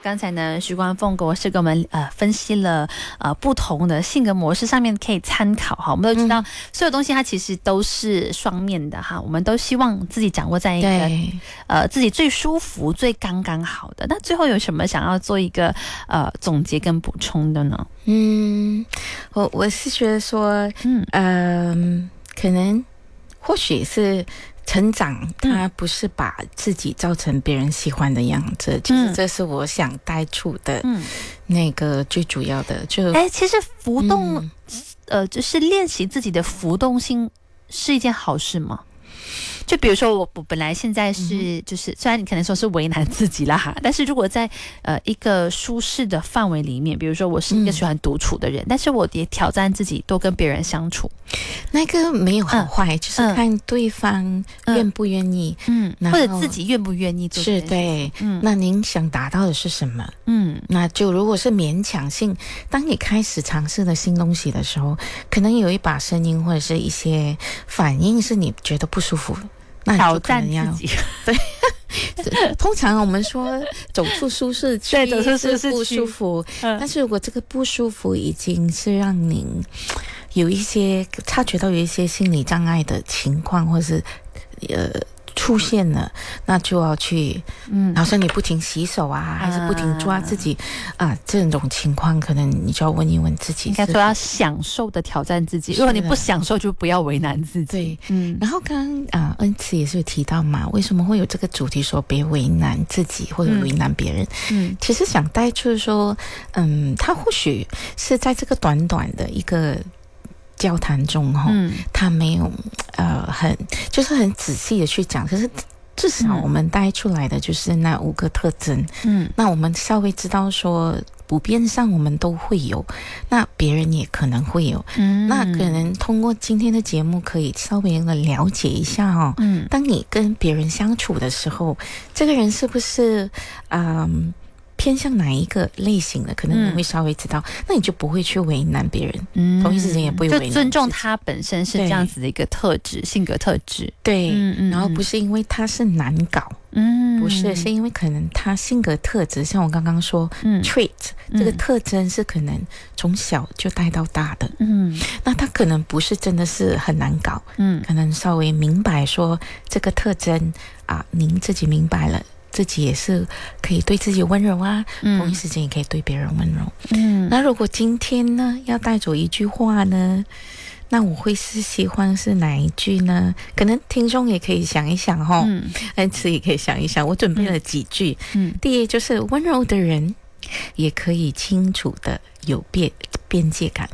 刚才呢，徐光凤博士给我们分析了不同的性格模式，上面可以参考哈。我们都知道，所有东西它其实都是双面的哈。我们都希望自己掌握在一个自己最舒服、最刚刚好的。那最后有什么想要做一个总结跟补充的呢？ 我是觉得说，可能或许是成长，它不是把自己造成别人喜欢的样子，其实这是我想带出的那个最主要的。 其实浮动，就是练习自己的浮动性是一件好事吗？就比如说我本来现在是就是虽然你可能说是为难自己啦哈，但是如果在一个舒适的范围里面，比如说我是一个喜欢独处的人，但是我也挑战自己多跟别人相处， 那个没有好坏，就是看对方愿不愿意， 或者自己愿不愿意做这件事。 是对，那您想达到的是什么？那就如果是勉强性，当你开始尝试了新东西的时候，可能有一把声音或者是一些反应是你觉得不舒服，那你就可能要挑战自己。 对，通常我们说走出舒适区是不舒服，但是如果这个不舒服已经是让您有一些察觉到有一些心理障碍的情况，或是出现了，那就要去，好像你不停洗手啊，还是不停抓自己这种情况，可能你就要问一问自己。 应该说要享受的挑战自己，如果你不享受，就不要为难自己。 对，然后刚刚恩慈也是有提到嘛，为什么会有这个主题说别为难自己或者为难别人？其实想带出说，他或许是在这个短短的一个交谈中他没有很仔细的去讲，可是至少我们带出来的就是那5个特征。那我们稍微知道说普遍上我们都会有，那别人也可能会有。那可能通过今天的节目可以稍微的了解一下当你跟别人相处的时候，这个人是不是偏向哪一个类型的，可能你会稍微知道，那你就不会去为难别人，同一时间也不会为难自己， 就尊重他本身是这样子的一个特质，性格特质。 对，然后不是因为他是难搞，不是，是因为可能他性格特质，像我刚刚说trait 这个特征是可能从小就带到大的，那他可能不是真的是很难搞，可能稍微明白说这个特征您自己明白了，自己也是可以对自己温柔同一时间也可以对别人温柔。那如果今天呢要带走一句话呢，那我会是喜欢是哪一句呢？可能听众也可以想一想恩慈也可以想一想，我准备了几句。第一就是温柔的人也可以清楚的有边界感。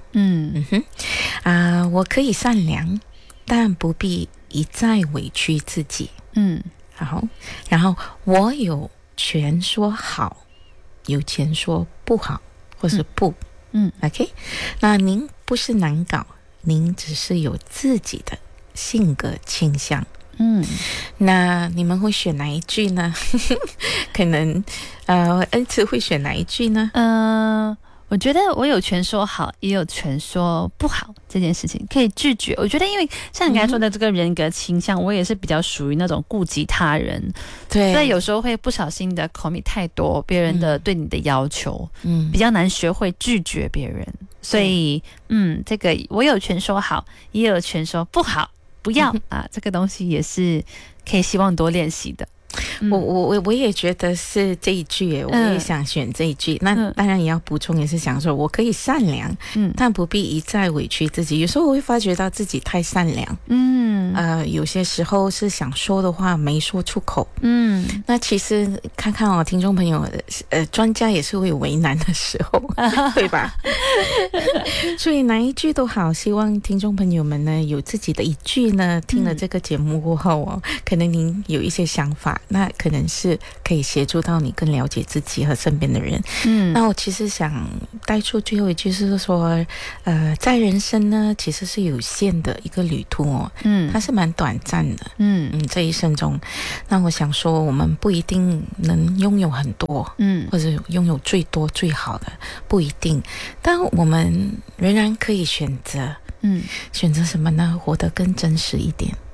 我可以善良，但不必一再委屈自己。好，然后我有权说好，有权说不好，或是不。OK， 那您不是难搞，您只是有自己的性格倾向。那你们会选哪一句呢？可能恩慈会选哪一句呢？ 我觉得我有权说好，也有权说不好，这件事情可以拒绝。我觉得因为像你刚才说的这个人格倾向，我也是比较属于那种顾及他人，对，所以有时候会不小心的 commit 太多别人的对你的要求，比较难学会拒绝别人。所以这个我有权说好，也有权说不好，不要这个东西也是可以希望多练习的。 我也觉得是这一句，我也想选这一句。那当然也要补充，也是想说我可以善良，但不必一再委屈自己。有时候我会发觉到自己太善良，有些时候是想说的话没说出口。那其实看看听众朋友，专家也是会有为难的时候，对吧？所以哪一句都好，希望听众朋友们呢有自己的一句呢，听了这个节目过后可能您有一些想法。那可能是可以协助到你更了解自己和身边的人。那我其实想带出最后一句是说，在人生呢其实是有限的一个旅途它是蛮短暂的。这一生中，那我想说，我们不一定能拥有很多，或者拥有最多最好的，不一定，但我们仍然可以选择，选择什么呢？活得更真实一点。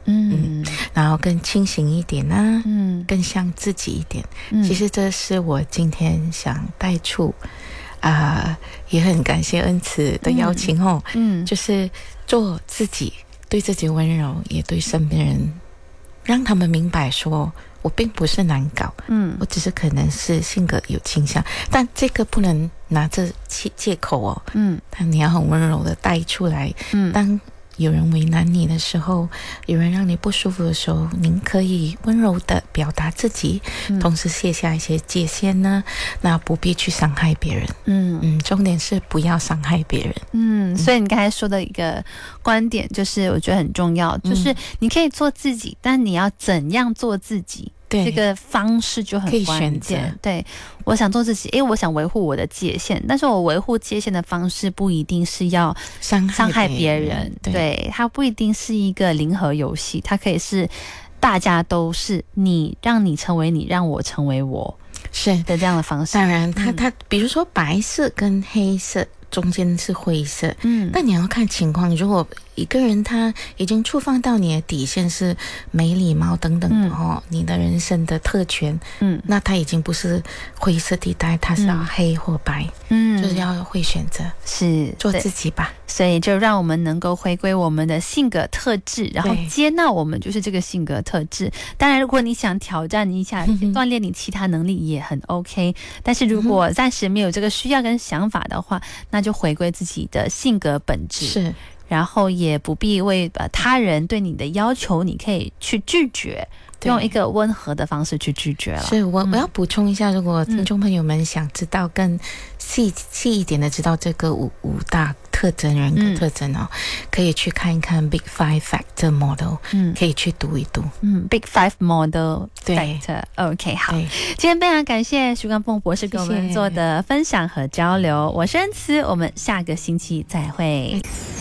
然后更清醒一点啊，更像自己一点。其实这是我今天想带出也很感谢恩慈的邀请就是做自己，对自己温柔，也对身边人，让他们明白说我并不是难搞，我只是可能是性格有倾向，但这个不能拿着借口但你要很温柔的带出来，当有人为难你的时候，有人让你不舒服的时候，您可以温柔的表达自己，同时卸下一些界限呢，那不必去伤害别人。重点是不要伤害别人。 所以你刚才说的一个观点，就是我觉得很重要，就是你可以做自己，但你要怎样做自己？对，这个方式就很关键。对，我想做自己，因为我想维护我的界限，但是我维护界限的方式不一定是要伤害别人，对，它不一定是一个零和游戏，它可以是大家都是你，让你成为你，让我成为我，是的这样的方式。 当然，它比如说白色跟黑色中间是灰色，但你要看情况，如果一个人他已经触犯到你的底线，是没礼貌等等的你的人生的特权，那他已经不是灰色地带，他是要黑或白，就是要会选择，是做自己吧。 所以就让我们能够回归我们的性格特质，然后接纳我们就是这个性格特质。当然如果你想挑战一下锻炼你其他能力也很 OK， 但是如果暂时没有这个需要跟想法的话，那就回归自己的性格本质，是，然后也不必为他人对你的要求，你可以去拒绝，用一个温和的方式去拒绝了。 是，我要补充一下，如果听众朋友们想知道更细一点的知道这个五大特征，人格特征可以去看一看 Big Five Factor Model，可以去读一读。 Big Five Model Factor， OK， 好。今天非常感谢徐光凤博士给我们做的分享和交流，我是恩慈，我们下个星期再会。